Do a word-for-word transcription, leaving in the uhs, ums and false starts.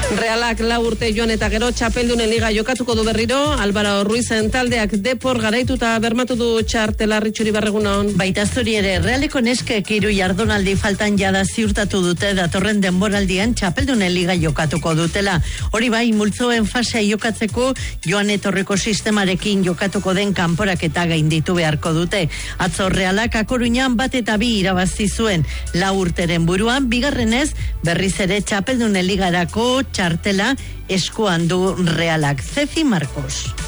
Realak lau urte joan eta gero txapeldunen liga jokatuko du berriro, Alvaro Ruizen taldeak Depor garaituta bermatu du txartela Ritxuri Barregunon. Baita zuri ere, Realeko neskek hiru jardunaldi faltan jada ziurtatu dute datorren denboraldian txapeldunen liga jokatuko dutela. Hori bai, multzoen fasea jokatzeko joan etorreko sistemarekin jokatuko den kanporaketa gainditu beharko dute. Atzo Realak Akoruñan bat eta bi irabazi zuen, lau urteren buruan, bigarrenez berriz ere txapeldunen ligarako txartela eskuan du Realak. Ceci Marcos.